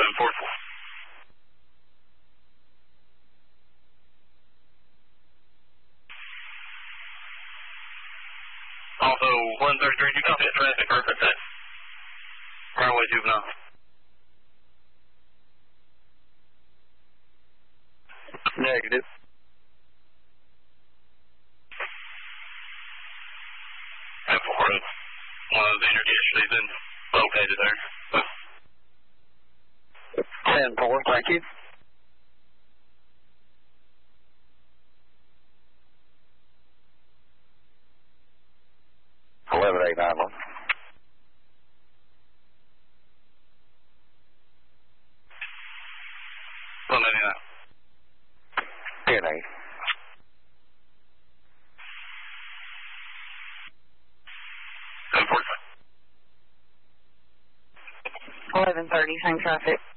744. Also, 133, you copy that traffic, perfect that. Runway juvenile. Negative. And for one of the interdistrict been located there. 10-4, thank you. Eleven 891. 199. 10-8. 745. 1130, same traffic.